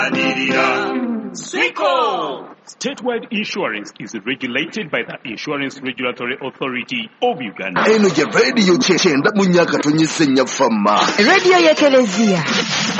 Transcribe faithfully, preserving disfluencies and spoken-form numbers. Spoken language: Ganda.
Siko! Statewide insurance is regulated by the Insurance Regulatory Authority of Uganda. Eno je radio kyenda mu nyaka tonyise nya fama. Radio ya Kelezia.